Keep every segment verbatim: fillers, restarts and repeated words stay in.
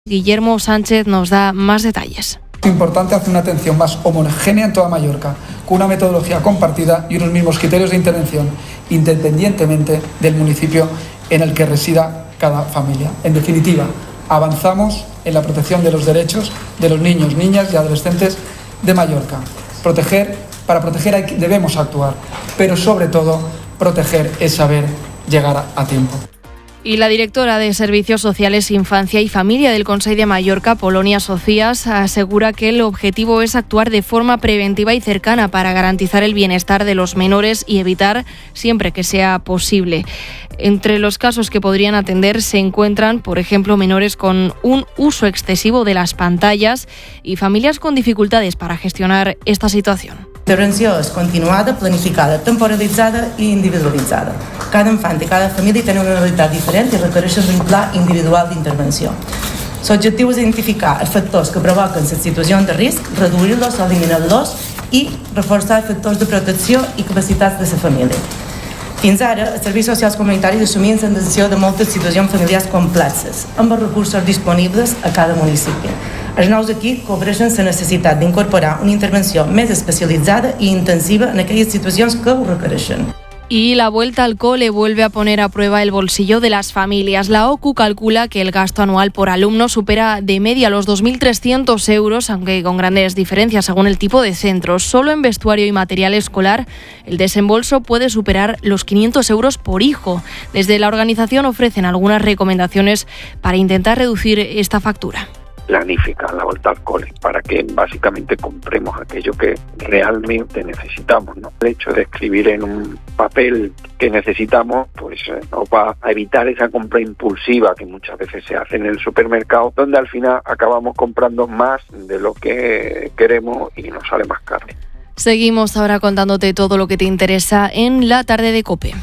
Guillermo Sánchez nos da más detalles. Es importante hacer una atención más homogénea en toda Mallorca, con una metodología compartida y unos mismos criterios de intervención, independientemente del municipio en el que resida cada familia. En definitiva, avanzamos en la protección de los derechos de los niños, niñas y adolescentes de Mallorca. Proteger, para proteger debemos actuar, pero sobre todo proteger es saber llegar a tiempo. Y la directora de Servicios Sociales, Infancia y Familia del Consell de Mallorca, Polonia Socias, asegura que el objetivo es actuar de forma preventiva y cercana para garantizar el bienestar de los menores y evitar siempre que sea posible. Entre los casos que podrían atender se encuentran, por ejemplo, menores con un uso excesivo de las pantallas y familias con dificultades para gestionar esta situación. L'intervenció és continuada, planificada, temporalitzada i individualitzada. Cada infant i cada família tenen una realitat diferent i requereixen un pla individual d'intervenció. L'objectiu és identificar els factors que provoquen les situacions de risc, reduir-los o eliminar-los i reforçar els factors de protecció i capacitats de la família. Fins ara, els serveis socials comunitaris assumien l'atenció de moltes situacions familiars complexes, amb els recursos disponibles a cada municipi. Els nous equips cobreixen la necessitat d'incorporar una intervenció més especialitzada i intensiva en aquelles situacions que ho requereixen. Y la vuelta al cole vuelve a poner a prueba el bolsillo de las familias. La O C U calcula que el gasto anual por alumno supera de media los dos mil trescientos euros, aunque con grandes diferencias según el tipo de centro. Solo en vestuario y material escolar el desembolso puede superar los quinientos euros por hijo. Desde la organización ofrecen algunas recomendaciones para intentar reducir esta factura. Planificar la vuelta al cole para que básicamente compremos aquello que realmente necesitamos, ¿no? El hecho de escribir en un papel que necesitamos pues eh, nos va a evitar esa compra impulsiva que muchas veces se hace en el supermercado, donde al final acabamos comprando más de lo que queremos y nos sale más caro. Seguimos ahora contándote todo lo que te interesa en La Tarde de COPE.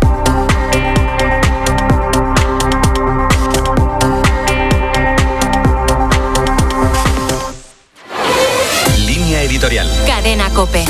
Editorial. Cadena COPE.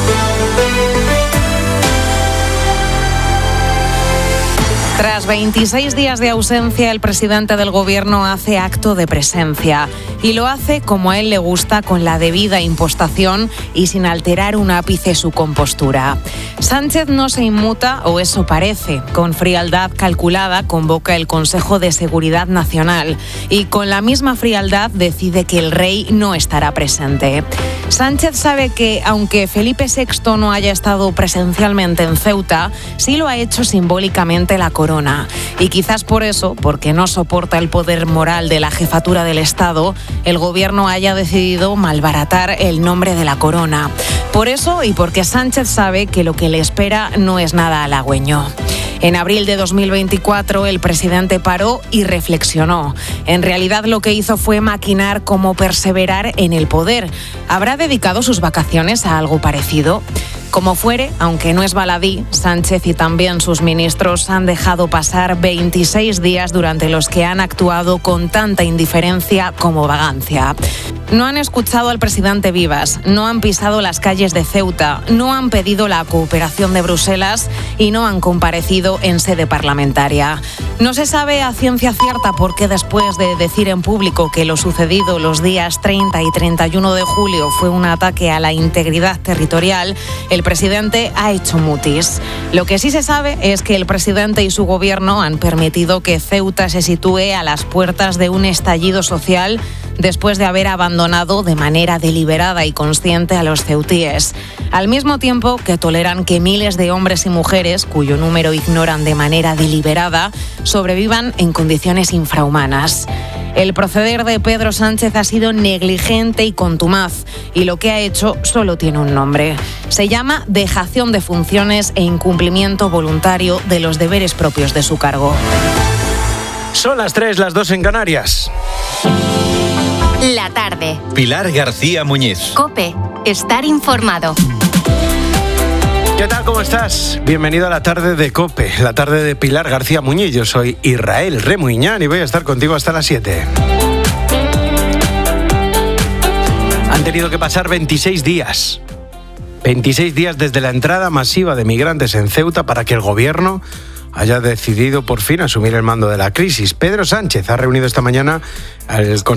Tras veintiséis días de ausencia, el presidente del Gobierno hace acto de presencia y lo hace como a él le gusta, con la debida impostación y sin alterar un ápice su compostura. Sánchez no se inmuta, o eso parece. Con frialdad calculada convoca el Consejo de Seguridad Nacional y con la misma frialdad decide que el rey no estará presente. Sánchez sabe que, aunque Felipe sexto no haya estado presencialmente en Ceuta, sí lo ha hecho simbólicamente la corona. Y quizás por eso, porque no soporta el poder moral de la jefatura del Estado, el Gobierno haya decidido malbaratar el nombre de la corona. Por eso, y porque Sánchez sabe que lo que le espera no es nada halagüeño. En abril de dos mil veinticuatro, el presidente paró y reflexionó. En realidad, lo que hizo fue maquinar cómo perseverar en el poder. ¿Habrá dedicado sus vacaciones a algo parecido? Como fuere, aunque no es baladí, Sánchez y también sus ministros han dejado pasar veintiséis días durante los que han actuado con tanta indiferencia como vagancia. No han escuchado al presidente Vivas, no han pisado las calles de Ceuta, no han pedido la cooperación de Bruselas y no han comparecido en sede parlamentaria. No se sabe a ciencia cierta por qué, después de decir en público que lo sucedido los días treinta y treinta y uno de julio fue un ataque a la integridad territorial, el presidente ha hecho mutis. Lo que sí se sabe es que el presidente y su gobierno han permitido que Ceuta se sitúe a las puertas de un estallido social después de haber abandonado de manera deliberada y consciente a los ceutíes, al mismo tiempo que toleran que miles de hombres y mujeres, cuyo número ignoran de manera deliberada, sobrevivan en condiciones infrahumanas. El proceder de Pedro Sánchez ha sido negligente y contumaz, y lo que ha hecho solo tiene un nombre. Se llama dejación de funciones e incumplimiento voluntario de los deberes propios de su cargo. Son las tres, las dos en Canarias. La tarde. Pilar García Muñiz. COPE. Estar informado. ¿Qué tal? ¿Cómo estás? Bienvenido a la tarde de COPE, la tarde de Pilar García Muñiz. Yo soy Israel Remuñán y voy a estar contigo hasta las siete. Han tenido que pasar veintiséis días. veintiséis días desde la entrada masiva de migrantes en Ceuta para que el gobierno haya decidido por fin asumir el mando de la crisis. Pedro Sánchez ha reunido esta mañana al